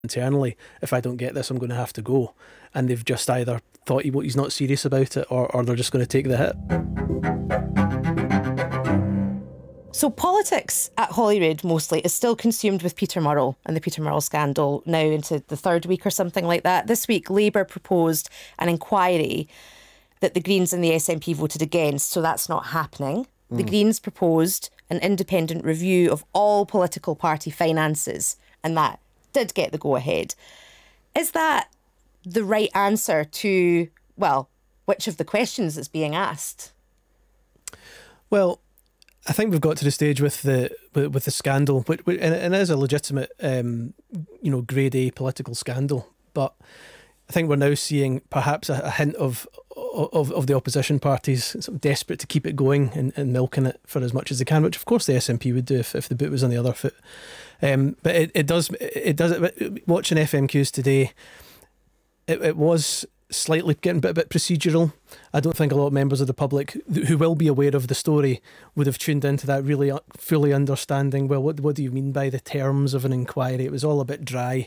internally, if I don't get this, I'm going to have to go. And they've just either thought he's not serious about it, or they're just going to take the hit. So politics at Holyrood mostly is still consumed with Peter Murrell and the Peter Murrell scandal, now into the third week or something like that. This week, Labour proposed an inquiry that the Greens and the SNP voted against, so that's not happening. The Greens proposed an independent review of all political party finances, and that did get the go-ahead. Is that the right answer to, well, which of the questions that's being asked? Well, I think we've got to the stage with the scandal, and it is a legitimate, grade A political scandal. But I think we're now seeing perhaps a hint of the opposition parties sort of desperate to keep it going and milking it for as much as they can, which of course the SNP would do if the boot was on the other foot. But it does. Watching FMQs today, it was slightly getting a bit procedural. I don't think a lot of members of the public who will be aware of the story would have tuned into that really fully understanding, well, what do you mean by the terms of an inquiry? It was all a bit dry.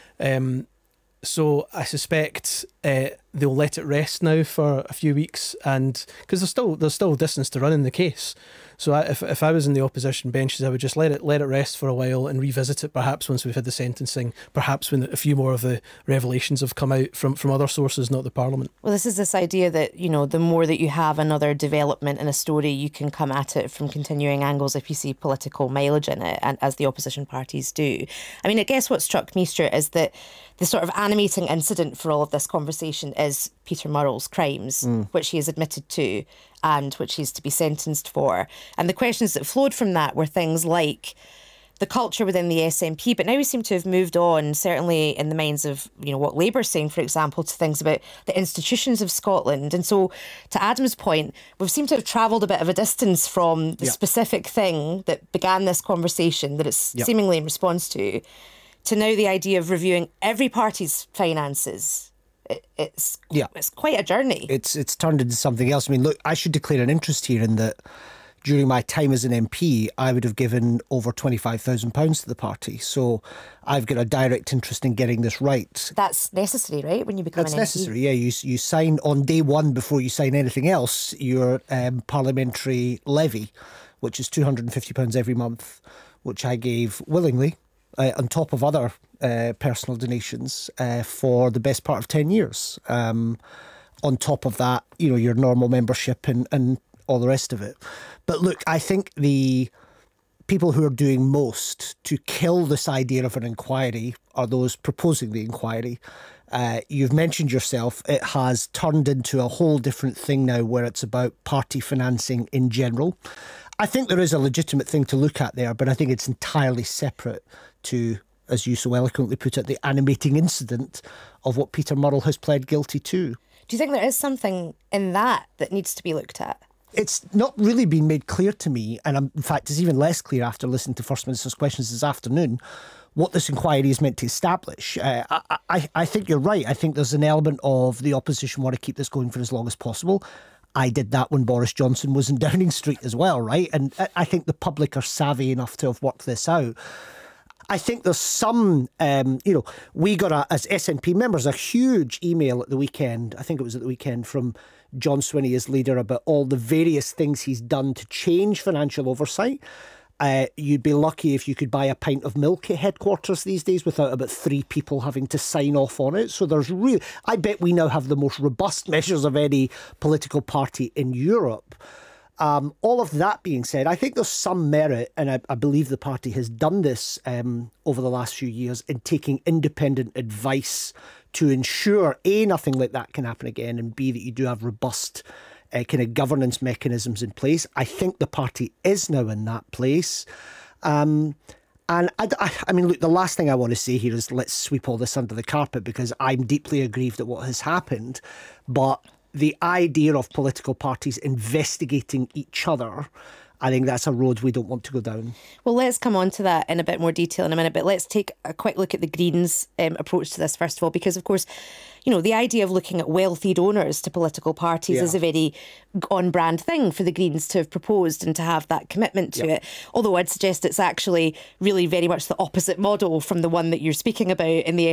So I suspect they'll let it rest now for a few weeks, and because there's still distance to run in the case. So if I was in the opposition benches, I would just let it rest for a while and revisit it perhaps once we've had the sentencing, perhaps when a few more of the revelations have come out from other sources, not the Parliament. Well, this is this idea that, the more that you have another development in a story, you can come at it from continuing angles if you see political mileage in it, and as the opposition parties do. I mean, I guess what struck me, Stuart, is that the sort of animating incident for all of this conversation is Peter Murrell's crimes, which he has admitted to and which he's to be sentenced for. And the questions that flowed from that were things like the culture within the SNP, but now we seem to have moved on, certainly in the minds of, what Labour's saying, for example, to things about the institutions of Scotland. And so, to Adam's point, we've seemed to have travelled a bit of a distance from the specific thing that began this conversation, that it's seemingly in response to now the idea of reviewing every party's finances. It's quite a journey. It's turned into something else. I mean, look, I should declare an interest here in that during my time as an MP, I would have given over £25,000 to the party. So I've got a direct interest in getting this right. That's necessary, right, when you become an MP? That's necessary, yeah. You sign on day one, before you sign anything else, your parliamentary levy, which is £250 every month, which I gave willingly, on top of other personal donations, for the best part of 10 years. On top of that, your normal membership and all the rest of it. But look, I think the people who are doing most to kill this idea of an inquiry are those proposing the inquiry. You've mentioned yourself, it has turned into a whole different thing now where it's about party financing in general. I think there is a legitimate thing to look at there, but I think it's entirely separate to, as you so eloquently put it, the animating incident of what Peter Murrell has pled guilty to. Do you think there is something in that needs to be looked at? It's not really been made clear to me, and in fact it's even less clear after listening to First Minister's questions this afternoon, what this inquiry is meant to establish. I think you're right. I think there's an element of the opposition want to keep this going for as long as possible. I did that when Boris Johnson was in Downing Street as well, right? And I think the public are savvy enough to have worked this out. I think there's some, we got, as SNP members, a huge email at the weekend, I think it was at the weekend, from John Swinney as leader about all the various things he's done to change financial oversight. You'd be lucky if you could buy a pint of milk at headquarters these days without about 3 people having to sign off on it. So there's really, I bet we now have the most robust measures of any political party in Europe. All of that being said, I think there's some merit, and I believe the party has done this over the last few years, in taking independent advice to ensure, A, nothing like that can happen again, and B, that you do have robust kind of governance mechanisms in place. I think the party is now in that place. And I mean, look, the last thing I want to say here is let's sweep all this under the carpet, because I'm deeply aggrieved at what has happened. But the idea of political parties investigating each other I think that's a road we don't want to go down. Well, let's come on to that in a bit more detail in a minute, but let's take a quick look at the Greens' approach to this, first of all, because, of course, the idea of looking at wealthy donors to political parties is a very on-brand thing for the Greens to have proposed and to have that commitment to it. Although I'd suggest it's actually really very much the opposite model from the one that you're speaking about in the